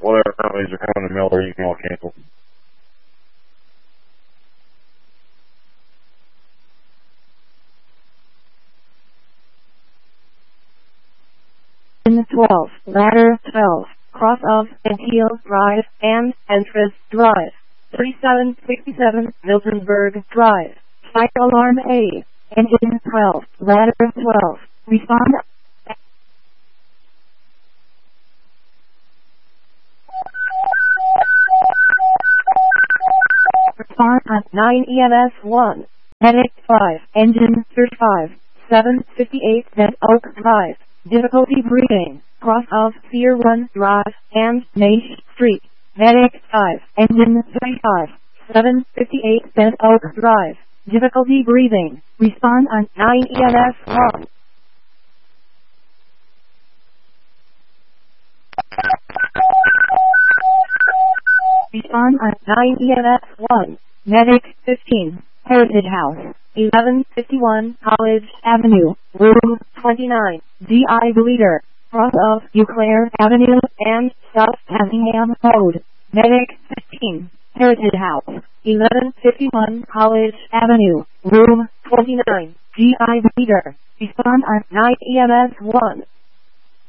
whatever companies are coming to Miller, you can all cancel. In 12, ladder 12, cross of Antio Drive and Entrance Drive. 3767 Miltonburg Drive. Fire alarm A. Engine 12, ladder 12. Respond. Respond on 9 EMS 1. Medic 5. Engine 35. 758 Dead Oak Drive. Difficulty breathing. Cross of Fear Run Drive and Main Street. Medic 5. Engine 35. 758 Dead Oak Drive. Difficulty breathing. Respond on 9 EMS 1. Respond on 9 EMS 1. Medic 15. Heritage House. 1151 College Avenue. Room 29. DI Bleeder. Cross of Euclair Avenue and South Effingham Road. Medic 15. Heritage House. 1151 College Avenue. Room 29. GI Bleeder. Respond on 9 EMS 1.